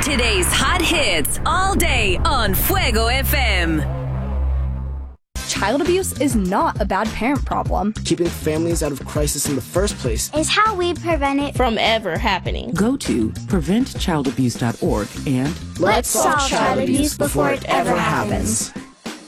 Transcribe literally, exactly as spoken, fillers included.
Today's hot hits all day on Fuego F M. Child abuse is not a bad parent problem. Keeping families out of crisis in the first place is how we prevent it from ever happening. Go to prevent child abuse dot org and let's solve child abuse before it ever happens.